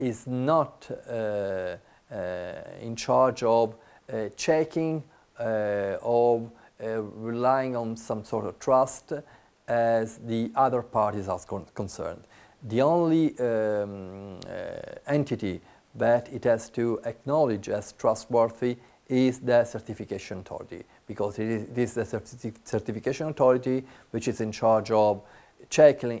is not in charge of checking or relying on some sort of trust as the other parties are concerned. The only entity that it has to acknowledge as trustworthy is the certification authority, because it is the certification authority which is in charge of checking